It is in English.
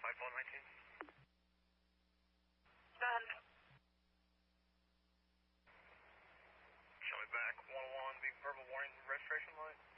5119. Done. Show me back. 101, be verbal warning registration light.